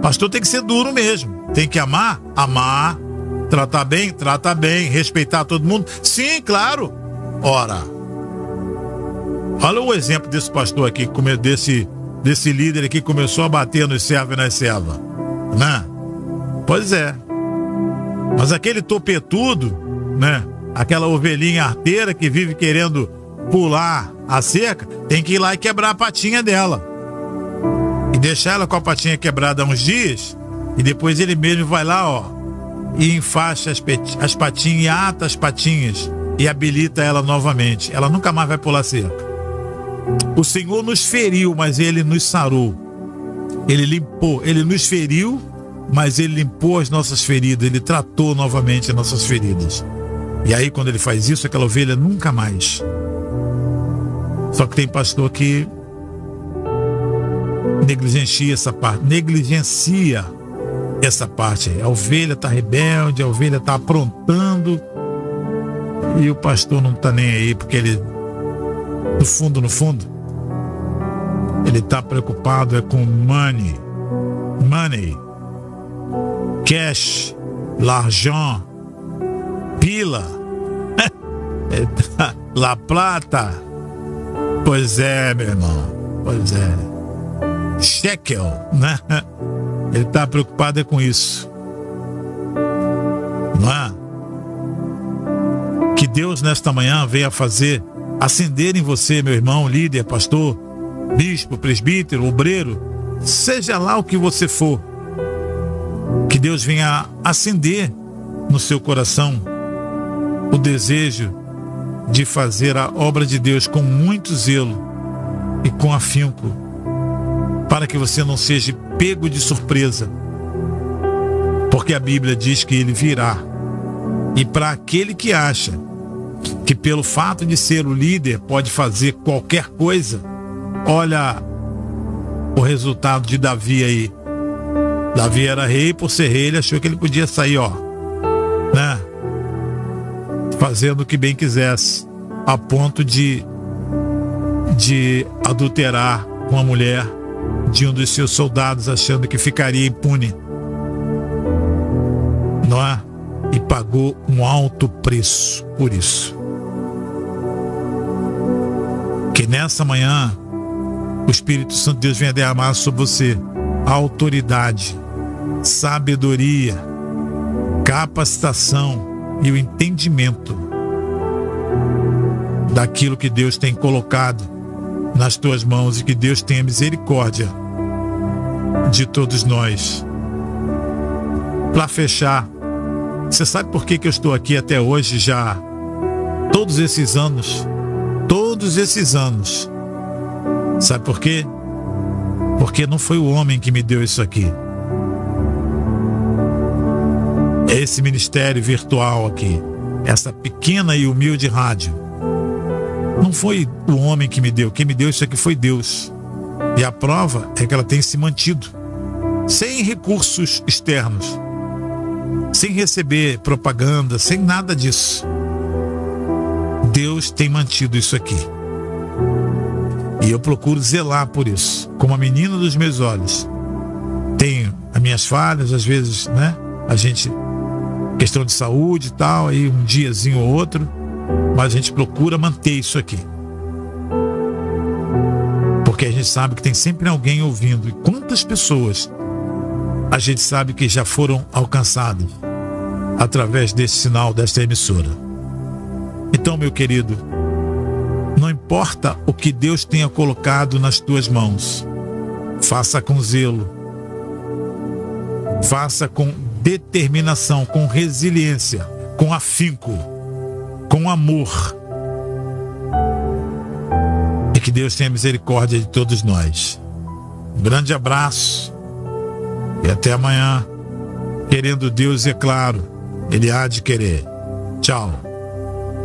Pastor tem que ser duro mesmo. Tem que amar, amar. Tratar bem, trata bem. Respeitar todo mundo. Sim, claro. Ora, olha o exemplo desse pastor aqui, desse líder aqui que começou a bater nos servos e nas servas, né? Pois é. Mas aquele topetudo, né? Aquela ovelhinha arteira que vive querendo pular a cerca, tem que ir lá e quebrar a patinha dela. E deixar ela com a patinha quebrada há uns dias, e depois ele mesmo vai lá, ó, e enfaixa as patinhas, e ata as patinhas, e habilita ela novamente. Ela nunca mais vai pular cerca. O Senhor nos feriu, mas Ele nos sarou. Ele limpou, Ele nos feriu, mas Ele limpou as nossas feridas. Ele tratou novamente as nossas feridas. E aí quando Ele faz isso, aquela ovelha nunca mais. Só que tem pastor que negligencia essa parte. A ovelha está rebelde, a ovelha está aprontando, e o pastor não está nem aí, porque ele, no fundo, ele está preocupado com money, cash, l'argent, pila, la plata. Pois é, meu irmão, pois é. Shekel, né? Ele está preocupado com isso, não é? Que Deus nesta manhã venha acender em você, meu irmão, líder, pastor, bispo, presbítero, obreiro, seja lá o que você for, que Deus venha acender no seu coração o desejo de fazer a obra de Deus com muito zelo e com afinco, para que você não seja pego de surpresa, porque a Bíblia diz que Ele virá. E para aquele que acha que pelo fato de ser o líder pode fazer qualquer coisa, olha o resultado de Davi aí. Davi era rei, por ser rei ele achou que ele podia sair, ó, né, fazendo o que bem quisesse, a ponto de adulterar com a mulher de um dos seus soldados, achando que ficaria impune, não é? E pagou um alto preço por isso. Que nessa manhã o Espírito Santo de Deus venha derramar sobre você a autoridade, sabedoria, capacitação e o entendimento daquilo que Deus tem colocado nas tuas mãos, e que Deus tenha misericórdia de todos nós. Para fechar, você sabe por que eu estou aqui até hoje, já todos esses anos? Sabe por quê? Porque não foi o homem que me deu isso aqui. É esse ministério virtual aqui, essa pequena e humilde rádio. Não foi o homem que me deu. Quem me deu isso aqui foi Deus. E a prova é que ela tem se mantido sem recursos externos, sem receber propaganda, sem nada disso. Deus tem mantido isso aqui. E eu procuro zelar por isso, como a menina dos meus olhos. Tenho as minhas falhas, às vezes, né? A gente, questão de saúde e tal, aí um diazinho ou outro, mas a gente procura manter isso aqui. Porque a gente sabe que tem sempre alguém ouvindo. E quantas pessoas a gente sabe que já foram alcançadas através desse sinal, desta emissora. Então, meu querido, não importa o que Deus tenha colocado nas tuas mãos, faça com zelo, faça com determinação, com resiliência, com afinco, com amor, e que Deus tenha misericórdia de todos nós. Um grande abraço e até amanhã, querendo Deus, é claro, Ele há de querer. Tchau.